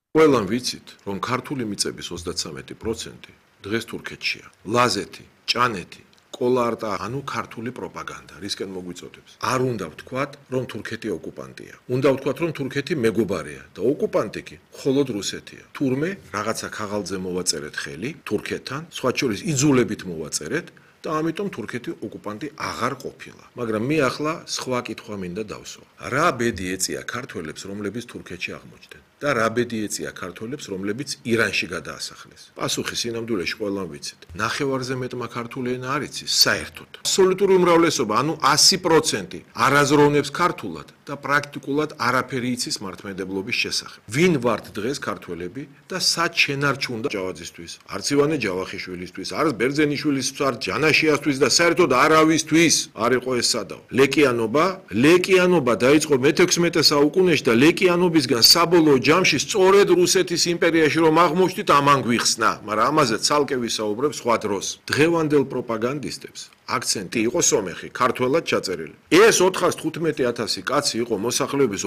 ყველამ ვიცით, რომ ქართული მიწების 33% დღეს თურქეთშია. ლაზეთი, ჭანეთი, კოლარტა, ანუ ქართული პროპაგანდა, რისკენ მოგვიწოდებს. არ უნდა ვთქვათ, რომ თურქეთი ოკუპანტია. უნდა ვთქვათ, რომ თურქეთი მეგობარია და ოკუპანტი კი მხოლოდ რუსეთია. თურმე რაღაცა ქაღალდზე მოვაწერეთ ხელი თურქეთთან, სხვა შორის იძულებით მოვაწერეთ და ამიტომ თურქეთი ოკუპანტი აღარ ყოფილა. მაგრამ მე ახლა სხვა კითხვა მინდა დავსვა. რა ბედი ეწია ქართველებს, რომლებიც თურქეთში აღმოჩნდნენ? და რა ბედი ეწია ქართველებს, რომლებიც ირანში გადაასახლეს? პასუხი სინამდვილეში ყველამ ვიცით. ნახევარზე მეტმა ქართული ენა არ იცის საერთოდ. აბსოლუტური უმრავლესობა, ანუ 100% არაზროვნებს ქართულად და პრაქტიკულად არაფერი იცის მართლმადიდებლობის შესახებ. ვინ ვართ დღეს ქართველები და სად შენარჩუნდა ჯავაძისთვის, არც ივანე ჯავახიშვილისთვის, არც ბერძენიშვილის, არც ჯანაშიასთვის და საერთოდ არავისთვის არ იყო ეს სადავო. ლეკიანობა დაიწყო მე-16 საუკუნეში და ლეკიანობისგან საბოლოო ჯამში სწორედ რუსეთის იმპერიაში რომ აღმოჩნდით ამან გვიხსნა, მაგრამ ამაზე ცალკე ვისაუბრებ სხვა დროს. დღევანდელ პროპაგანდისტებს აქცენტი იყო სომეხი, ქართველად ჩაწერილი. ეს 415,000 კაცი იყო მოსახლეობის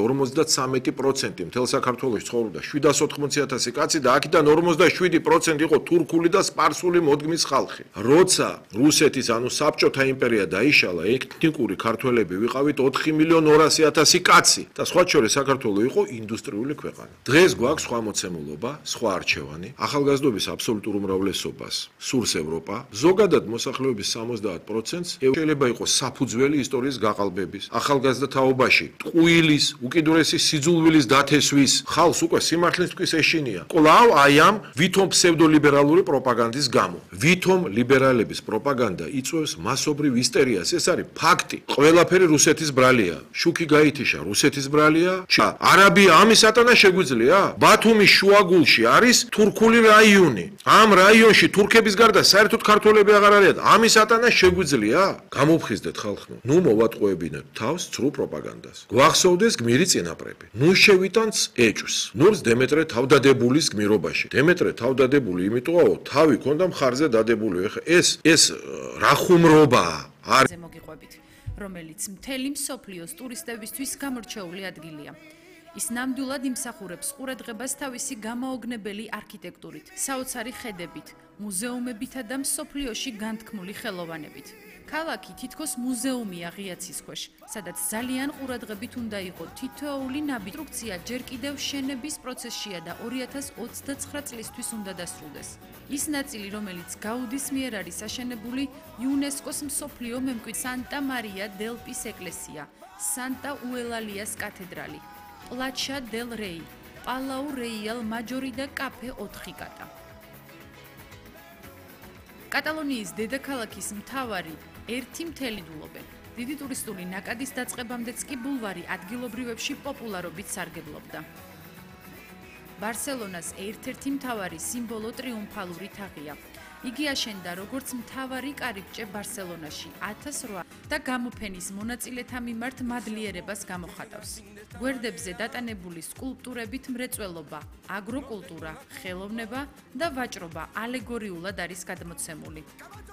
53% მთელ საქართველოში ცხოვრობდა 780,000 კაცი და აქედან 47% იყო თურქული და სპარსული მოდგმის ხალხი. როცა რუსეთის, ანუ საბჭოთა იმპერია დაიშალა, ეთნიკური ქართველები ვიყავით 4,200,000 კაცი და სხვა შორის საქართველო იყო ინდუსტრიული ქვეყანა. დღეს გვაქვს სხვა მოცემულობა, სხვა არჩევანი, ახალგაზრდობის აბსოლუტურ უმრავლესობას სურს ევროპა, ზოგადად მოსახლეობის 70% შეიძლება იყოს საფუძველი ისტორიის გაყალბების, ახალგაზრდა თაობაში, ტყუილის, უკიდურესი სიძულვილის დათესვის, ხალხს უკვე სიმართლისთვის ეშინია. კვლავ აი ამ ვითომ ფსევდოლიბერალური პროპაგანდის გამო. ვითომ ლიბერალების პროპაგანდა იწვევს მასობრივ ისტერიას, ეს არის ფაქტი. ყველაფერი რუსეთის ბრალია. შუქი გაითიშა, რუსეთის ბრალია. არაბია ამის ატანა შეგვიძლია? ბათუმის შუაგულში არის თურქული რაიონი. ამ რაიონში თურქების გარდა საერთოდ ქართველები აღარ არიან. ამის ატანა შეგვიძლია? გამოფხიზდეთ ხალხო. ნუ მოვატყუებინეთ თავს ცრუ პროპაგანდას. გვახსოვდეს გმირი წინაპრები. ნუ შევიტანს ეჭვს. ნურს დემეტრე თავდადებულის გმირობაში. დემეტრე თავდადებული იმიტოაო, თავი ქონდა მხარზე დადებული. ეხა ეს რა ხუმრობაა? არ მოგიყვებით, რომელიც მთელი მსოფლიოს ტურისტებისთვის გამორჩეული ადგილია. ის ნამდვილად იმსახურებს ყურადღებას თავისი გამაოგნებელი არქიტექტურით, საოცარი ხედებით, მუზეუმებითა და მსოფლიოში განთქმული ხელოვანებით. ქალაქი თითქოს მუზეუმია ღია ცის ქვეშ, სადაც ძალიან ყურადღებით უნდა იყო თითოეული ნაბიტრუქცია ჯერ კიდევ შენების პროცესშია და 2029 წლისთვის უნდა დასრულდეს. ის ნაწილი, რომელიც გაუდის მიერ არის აშენებული იუნესკოს მსოფლიო მემკვიდრეობის სანტა მარია დელ პის ეკლესია, სანტა უელალიას კათედრალი, პლაჩა დელ რეი, პალაუ რეიალ მაჯორი და კაფე 4 კატა. კატალონიის დედაქალაქის მთავარი ერთი მთელი დულობენ. დიდი ტურისტული ნაკადის დაწყებამდეც კი ბულვარი ადგილობრივებში პოპულარობით სარგებლობდა. ბარსელონას ერთ-ერთი მთავარი სიმბოლო ტრიუმფალური თაღია. იგი აშენდა როგორც მთავარი კარიბჭე ბარსელონაში 1008 და გამოფენის მონაწილეთა მიმართ მადლიერებას გამოხატავს. გვერდებზე დატანებული სკულპტურებით მრეწველობა, აგროკულტურა, ხელოვნება და ვაჭრობა ალეგორიულად არის გადმოცემული.